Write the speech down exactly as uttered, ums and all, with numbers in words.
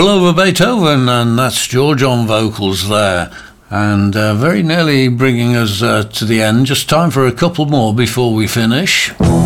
Trill Over Beethoven, and that's George on vocals there. And uh, very nearly bringing us uh, to the end. Just time for a couple more before we finish.